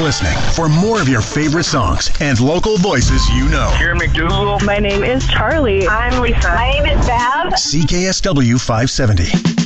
listening for more of your favorite songs and local voices you know. Karen McDougal. My name is Charlie. I'm Lisa. My name is Bev. CKSW 570.